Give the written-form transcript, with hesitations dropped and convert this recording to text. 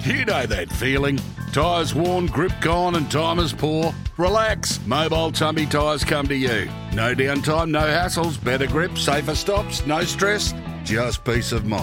You know that feeling. Tyres worn, grip gone and time is poor? Relax. Mobile Tumby Tyres come to you. No downtime, no hassles, better grip, safer stops, no stress, just peace of mind.